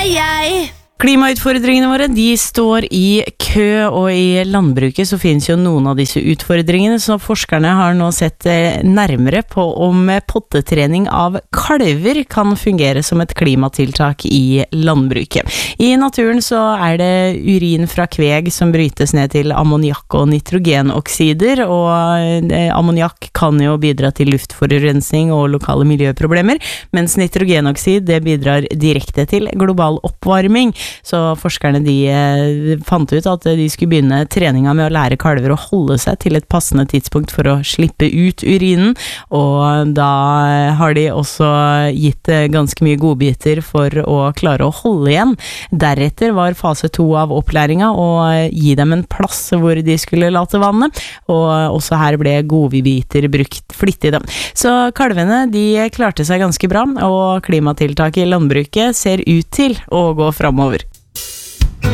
Hei. Klimautfordringene våre, de står i kø, og i landbruket så finnes jo noen av disse utfordringene, så forskerne har nå sett nærmere på om pottetrening av kalver kan fungere som et klimatiltak i landbruket. I naturen så det urin fra kveg som brytes ned til ammoniakk og nitrogenoksider, og ammoniakk kan jo bidra til luftforurensning og lokale miljøproblemer, mens nitrogenoksid det bidrar direkte til global oppvarming. Så forskerne de fant ut at de skulle begynne treninga med å lære kalver å holde seg til et passende tidspunkt for å slippe ut urinen, og da har de også gitt ganske mye godbiter for å klare å holde igjen. Deretter var fase 2 av opplæringa å gi dem en plass hvor de skulle late vannet, og også her ble godbiter brukt flittig da. Så kalvene de klarte seg ganske bra, og klimatiltak i landbruket ser ut til å gå fremover.